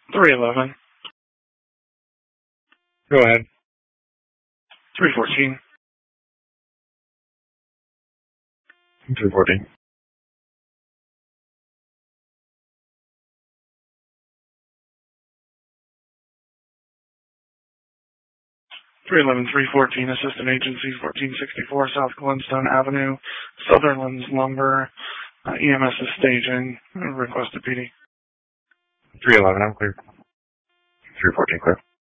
311. Go ahead. 314. 314. 311, 314, Assistant Agency 1464 South Glenstone Avenue, Sutherland's Lumber, EMS is staging, requested PD. 311, I'm clear. 314, clear.